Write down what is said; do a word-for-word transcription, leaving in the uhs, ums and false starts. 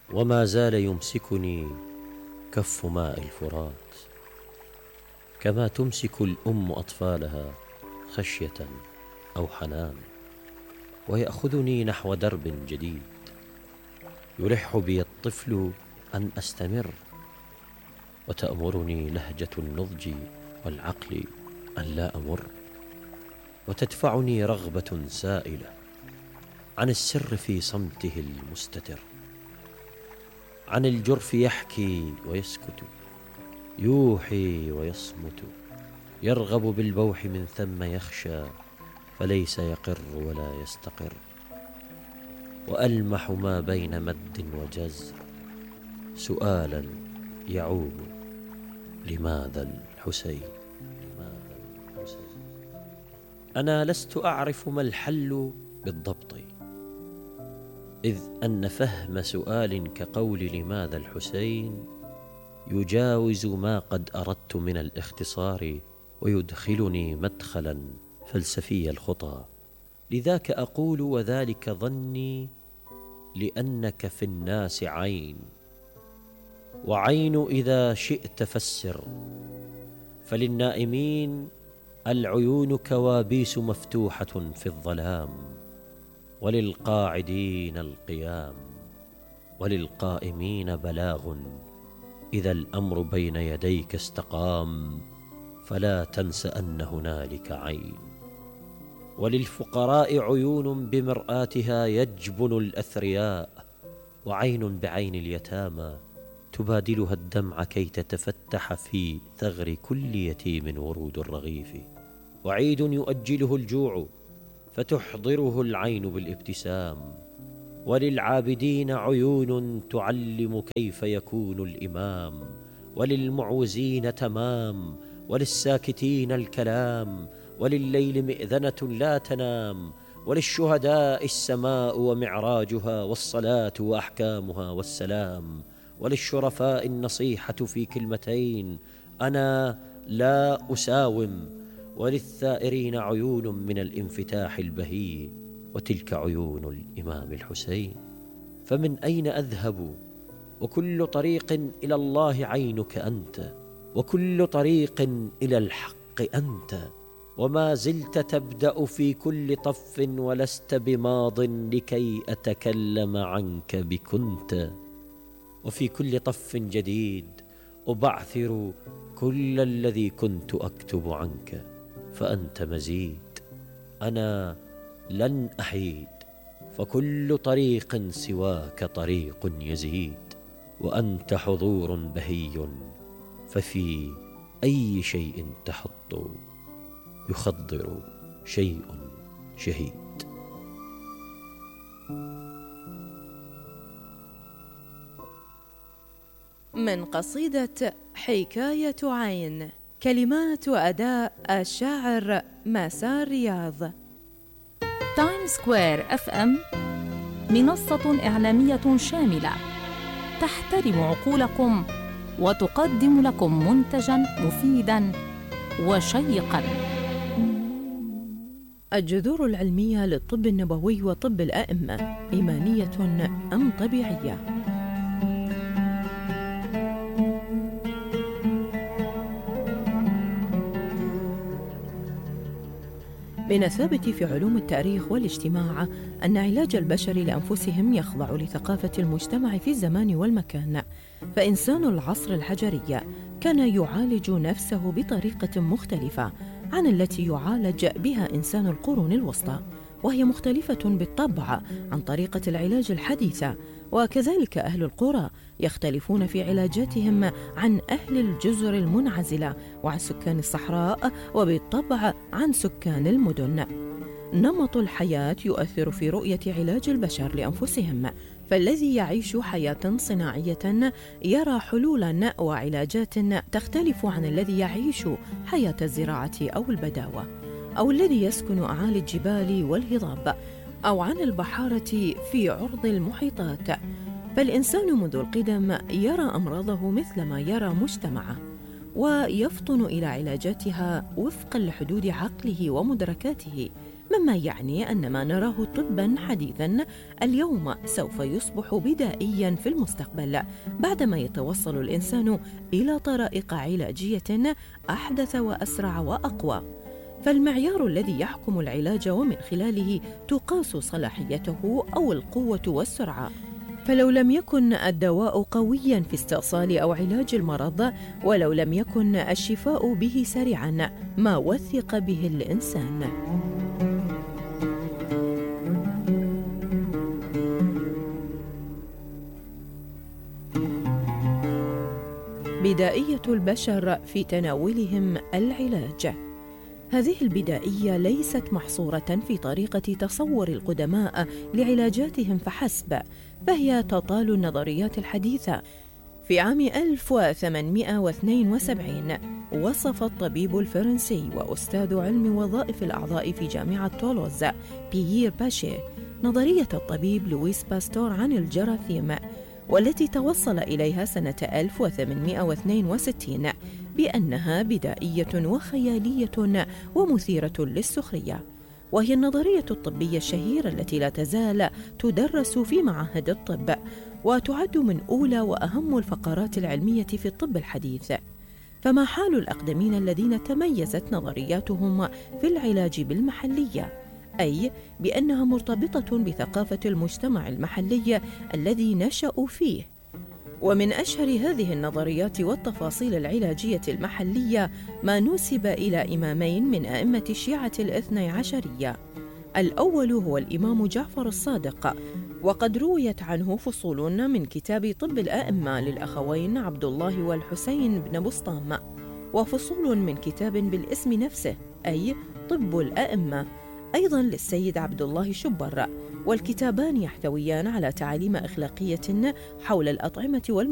وما زال يمسكني كف ماء الفرات، كما تمسك الأم أطفالها خشية أو حنان، ويأخذني نحو درب جديد. يلح بي الطفل أن أستمر، وتأمرني لهجة النضج والعقل أن لا أمر، وتدفعني رغبة سائلة عن السر في صمته المستتر، عن الجرف يحكي ويسكت، يوحي ويصمت، يرغب بالبوح من ثم يخشى فليس يقر ولا يستقر، وألمح ما بين مد وجزر سؤالا يعوم: لماذا الحسين؟ لماذا الحسين؟ أنا لست أعرف ما الحل بالضبط، إذ أن فهم سؤال كقول لماذا الحسين يجاوز ما قد أردت من الاختصار، ويدخلني مدخلا فلسفي الخطى. لذاك أقول وذلك ظني، لأنك في الناس عين، وعين إذا شئت فسر، فللنائمين العيون كوابيس مفتوحة في الظلام، وللقاعدين القيام، وللقائمين بلاغ إذا الأمر بين يديك استقام، فلا تنس أن هنالك عين. وللفقراء عيون بمرآتها يجبن الأثرياء، وعين بعين اليتامى تبادلها الدمع كي تتفتح في ثغر كل يتيم ورود الرغيف، وعيد يؤجله الجوع فتحضره العين بالابتسام، وللعابدين عيون تعلم كيف يكون الإمام، وللمعوزين تمام، وللساكتين الكلام، ولليل مئذنة لا تنام، وللشهداء السماء ومعراجها والصلاة وأحكامها والسلام، وللشرفاء النصيحة في كلمتين: أنا لا أساوم، وللثائرين عيون من الانفتاح البهي، وتلك عيون الإمام الحسين. فمن أين أذهب؟ وكل طريق إلى الله عينك أنت، وكل طريق إلى الحق أنت، وما زلت تبدأ في كل طف ولست بماض لكي أتكلم عنك بكنت، وفي كل طف جديد أبعثر كل الذي كنت أكتب عنك، فأنت مزيد، أنا لن أحيد، فكل طريق سواك طريق يزيد، وأنت حضور بهي، ففي أي شيء تحط يخضر شيء شهيد. من قصيدة حكاية عين، كلمات وأداء الشاعر مسار رياض. تايم سكوير اف ام منصة إعلامية شاملة تحترم عقولكم وتقدم لكم منتجاً مفيداً وشيقاً. الجذور العلمية للطب النبوي وطب الأئمة إيمانية أم طبيعية؟ من الثابت في علوم التاريخ والاجتماع أن علاج البشر لأنفسهم يخضع لثقافة المجتمع في الزمان والمكان، فإنسان العصر الحجري كان يعالج نفسه بطريقة مختلفة عن التي يعالج بها إنسان القرون الوسطى، وهي مختلفة بالطبع عن طريقة العلاج الحديثة. وكذلك أهل القرى يختلفون في علاجاتهم عن أهل الجزر المنعزلة وعن سكان الصحراء، وبالطبع عن سكان المدن. نمط الحياة يؤثر في رؤية علاج البشر لأنفسهم، فالذي يعيش حياة صناعية يرى حلولا وعلاجات تختلف عن الذي يعيش حياة الزراعة أو البداوة، أو الذي يسكن أعالي الجبال والهضاب، أو عن البحارة في عرض المحيطات. فالإنسان منذ القدم يرى أمراضه مثل ما يرى مجتمعه، ويفطن إلى علاجاتها وفقا لحدود عقله ومدركاته، مما مما يعني أن ما نراه طباً حديثاً اليوم سوف يصبح بدائياً في المستقبل، بعدما يتوصل الإنسان إلى طرائق علاجية أحدث وأسرع وأقوى. فالمعيار الذي يحكم العلاج ومن خلاله تقاس صلاحيته أو القوة والسرعة. فلو لم يكن الدواء قوياً في استئصال أو علاج المرض، ولو لم يكن الشفاء به سريعاً، ما وثق به الإنسان. بدائية البشر في تناولهم العلاج. هذه البدائية ليست محصورة في طريقة تصور القدماء لعلاجاتهم فحسب، فهي تطال النظريات الحديثة. في عام ألف وثمانمائة واثنين وسبعين وصف الطبيب الفرنسي وأستاذ علم وظائف الأعضاء في جامعة تولوز بيير باشي نظرية الطبيب لويس باستور عن الجراثيم، والتي توصل إليها سنة ألف وثمانمائة واثنين وستين بأنها بدائية وخيالية ومثيرة للسخرية. وهي النظرية الطبية الشهيرة التي لا تزال تدرس في معاهد الطب، وتعد من أولى وأهم الفقرات العلمية في الطب الحديث. فما حال الأقدمين الذين تميزت نظرياتهم في العلاج بالمحلية، أي بأنها مرتبطة بثقافة المجتمع المحلي الذي نشأوا فيه؟ ومن أشهر هذه النظريات والتفاصيل العلاجية المحلية ما نسب إلى إمامين من أئمة الشيعة الاثني عشرية. الأول هو الإمام جعفر الصادق، وقد رويت عنه فصول من كتاب طب الأئمة للأخوين عبد الله والحسين بن بسطام، وفصول من كتاب بالاسم نفسه أي طب الأئمة أيضاً للسيد عبد الله شبر، والكتابان يحتويان على تعاليم أخلاقية حول الأطعمة والمعادن